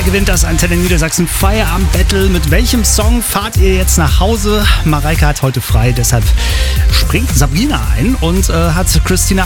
Wer gewinnt das Antenne Niedersachsen Feierabend-Battle? Mit welchem Song fahrt ihr jetzt nach Hause? Mareike hat heute frei, deshalb springt Sabrina ein und hat Christina